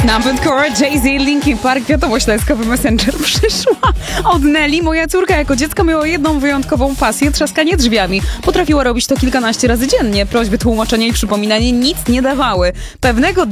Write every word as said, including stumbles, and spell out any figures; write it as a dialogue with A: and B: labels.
A: Core, Jay-Z, Linkin Park, wiadomość na eskowy Messenger przyszła od Nelly. Moja córka jako dziecko miała jedną wyjątkową pasję, trzaskanie drzwiami. Potrafiła robić to kilkanaście razy dziennie. Prośby, tłumaczenie i przypominanie nic nie dawały. Pewnego